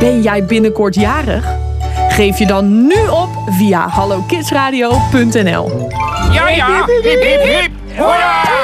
Ben jij binnenkort jarig? Geef je dan nu op via hallokidsradio.nl. Ja, hip, hip, hip, hip. Hoera!